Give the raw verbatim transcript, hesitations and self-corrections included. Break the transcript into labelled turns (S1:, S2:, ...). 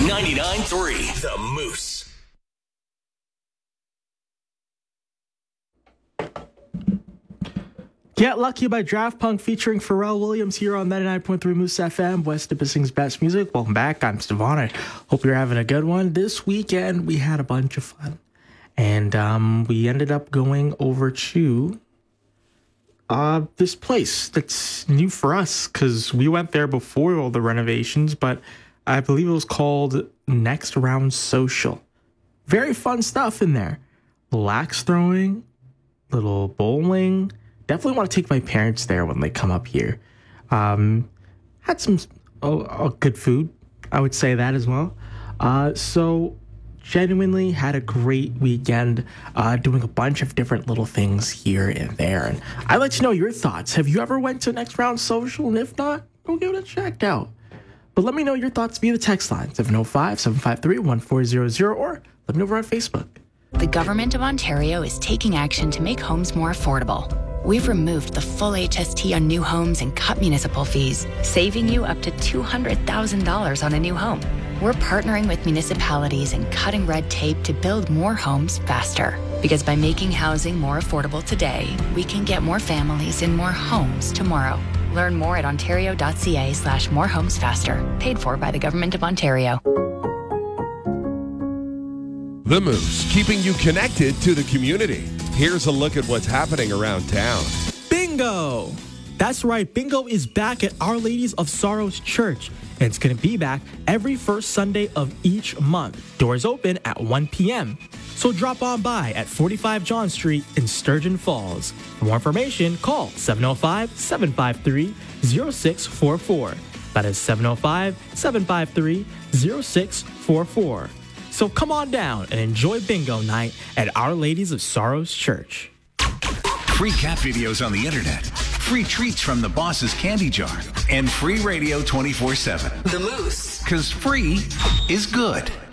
S1: ninety-nine point three The Moose.
S2: Get Lucky by Draft Punk featuring Pharrell Williams here on ninety-nine point three Moose F M, West Nipissing's best music. Welcome back. I'm Stevon. I hope you're having a good one. This weekend, we had a bunch of fun. And um, we ended up going over to uh, this place that's new for us because we went there before all the renovations, but I believe it was called Next Round Social. Very fun stuff in there. Little axe throwing, little bowling. Definitely want to take my parents there when they come up here. Um, had some oh, oh, good food. I would say that as well. Uh, so genuinely had a great weekend uh, doing a bunch of different little things here and there. And I'd like to know your thoughts. Have you ever went to Next Round Social? And if not, go give it a check out. But let me know your thoughts via the text line, seven oh five, seven five three, one four zero zero, or let me know over on Facebook.
S3: The Government of Ontario is taking action to make homes more affordable. We've removed the full H S T on new homes and cut municipal fees, saving you up to two hundred thousand dollars on a new home. We're partnering with municipalities and cutting red tape to build more homes faster. Because by making housing more affordable today, we can get more families in more homes tomorrow. Learn more at ontario.ca slash more homes faster. Paid for by the Government of Ontario.
S4: The Moose, keeping you connected to the community. Here's a look at what's happening around town.
S2: Bingo! That's right, Bingo is back at Our Ladies of Sorrows Church. And it's going to be back every first Sunday of each month. Doors open at one p.m. So drop on by at forty-five John Street in Sturgeon Falls. For more information, call seven oh five, seven five three, oh six four four. That is seven oh five, seven five three, oh six four four. So come on down and enjoy Bingo Night at Our Ladies of Sorrows Church.
S1: Free cat videos on the internet, free treats from the boss's candy jar, and free radio twenty-four seven. The Moose. Because free is good.